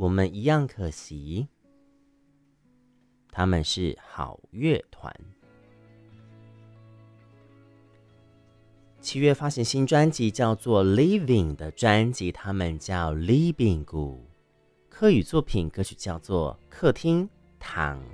我们一样可惜。他们是好乐团。7月发行新专辑叫做 Living 的专辑，他们叫 Living 谷。客语作品歌曲叫做客厅躺